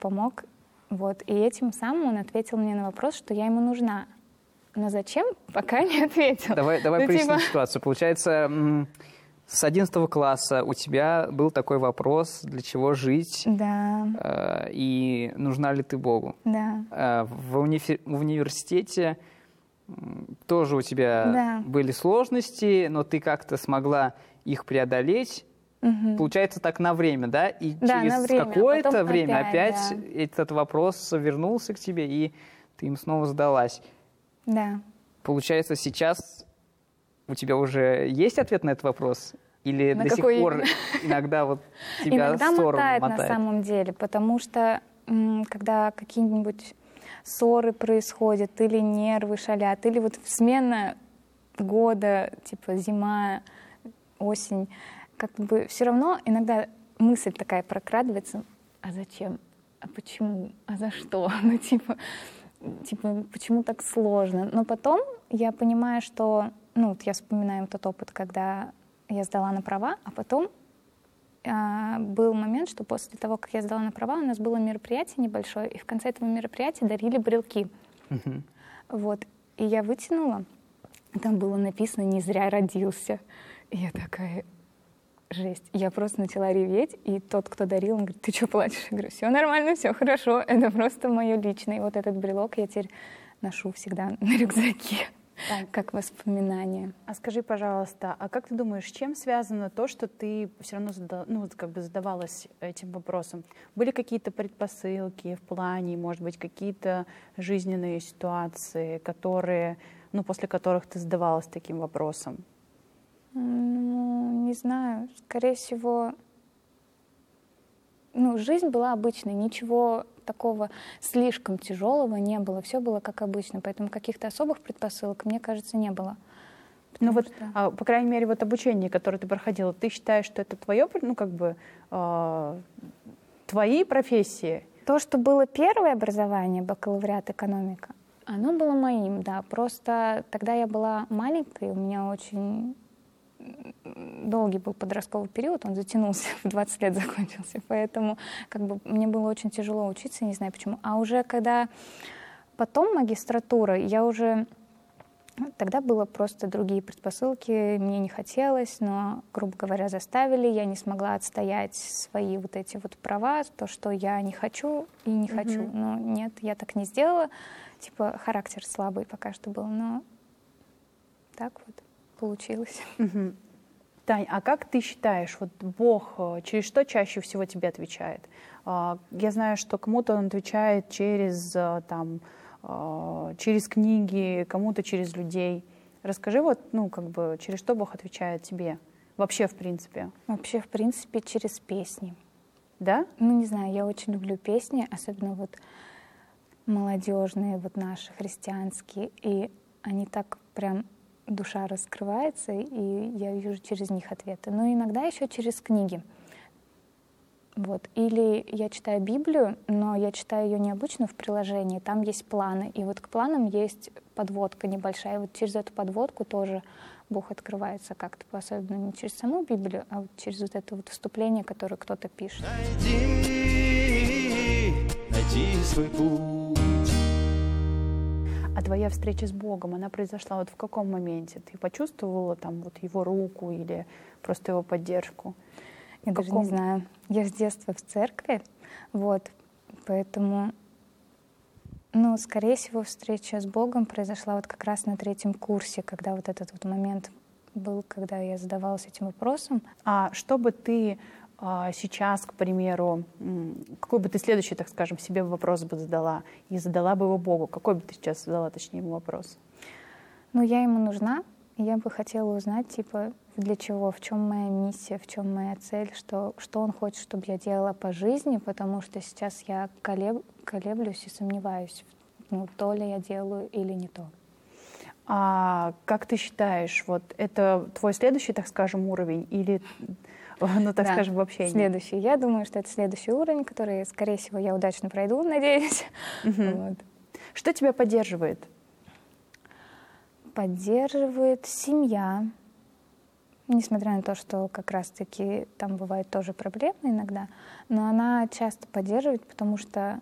помог. Вот. И этим самым он ответил мне на вопрос, что я ему нужна. Но зачем, пока не ответил. Давай проясним ситуацию. Получается, с 11 класса у тебя был такой вопрос, для чего жить, да. И нужна ли ты Богу. Да. В университете тоже у тебя были сложности, но ты как-то смогла их преодолеть. Получается, так на время, да? И через какое-то время опять этот вопрос вернулся к тебе, и ты им снова сдалась. Да. Получается, сейчас у тебя уже есть ответ на этот вопрос? Или до сих пор иногда вот тебя в сторону мотает? На самом деле, потому что когда какие-нибудь ссоры происходят, или нервы шалят, или вот смена года, типа зима, осень, как бы все равно иногда мысль такая прокрадывается: а зачем? А почему? А за что? Ну, типа, почему так сложно? Но потом я понимаю, что, вот я вспоминаю тот опыт, когда я сдала на права, а потом был момент, что после того, как я сдала на права, у нас было мероприятие небольшое, и в конце этого мероприятия дарили брелки. Вот. И я вытянула, там было написано «Не зря родился». И я такая: жесть. Я просто начала реветь, и тот, кто дарил, он говорит: ты что плачешь? Я говорю: все нормально, все хорошо, это просто мое личное. И вот этот брелок я теперь ношу всегда на рюкзаке, как воспоминание. А скажи, пожалуйста, а как ты думаешь, с чем связано то, что ты все равно задавалась этим вопросом? Были какие-то предпосылки в плане, может быть, какие-то жизненные ситуации, которые, после которых ты задавалась таким вопросом? Не знаю, скорее всего, жизнь была обычной, ничего такого слишком тяжелого не было, все было как обычно, поэтому каких-то особых предпосылок, мне кажется, не было. По крайней мере, вот обучение, которое ты проходила, ты считаешь, что это твое, твои профессии? То, что было первое образование, бакалавриат экономика, оно было моим, да, просто тогда я была маленькой, у меня очень долгий был подростковый период, он затянулся, в 20 лет закончился, поэтому мне было очень тяжело учиться, не знаю почему. А уже когда потом магистратура, я уже... Тогда было просто другие предпосылки, мне не хотелось, но, грубо говоря, заставили, я не смогла отстоять свои вот эти вот права, то, что я не хочу и не хочу. Но нет, я так не сделала, характер слабый пока что был, но так вот получилось. Тань, а как ты считаешь, вот Бог через что чаще всего тебе отвечает? Я знаю, что кому-то он отвечает через книги, кому-то через людей. Расскажи, через что Бог отвечает тебе? Вообще, в принципе. Вообще, в принципе, через песни. Да? Не знаю, я очень люблю песни, особенно вот молодежные, вот наши, христианские. И они так прям... душа раскрывается, и я вижу через них ответы. Но иногда еще через книги. Вот. Или я читаю Библию, но я читаю ее необычно в приложении, там есть планы, и вот к планам есть подводка небольшая, и вот через эту подводку тоже Бог открывается как-то, особенно не через саму Библию, а вот через вот это вот вступление, которое кто-то пишет. Найди свой путь. А твоя встреча с Богом, она произошла вот в каком моменте? Ты почувствовала его руку или просто его поддержку? Я даже не знаю. Я с детства в церкви, поэтому, скорее всего, встреча с Богом произошла вот как раз на 3-м курсе, когда вот этот вот момент был, когда я задавалась этим вопросом. А что бы ты сейчас, к примеру, какой бы ты следующий, так скажем, себе вопрос бы задала и задала бы его Богу? Какой бы ты сейчас задала, точнее, ему вопрос? Я ему нужна, и я бы хотела узнать, для чего, в чем моя миссия, в чем моя цель, что он хочет, чтобы я делала по жизни, потому что сейчас я колеблюсь и сомневаюсь, то ли я делаю или не то. А как ты считаешь, вот это твой следующий, так скажем, уровень или... скажем, вообще нет. Следующий. Я думаю, что это следующий уровень, который, скорее всего, я удачно пройду, надеюсь. Что тебя поддерживает? Поддерживает семья. несмотря на то, что как раз-таки там бывают тоже проблемы иногда, но она часто поддерживает, потому что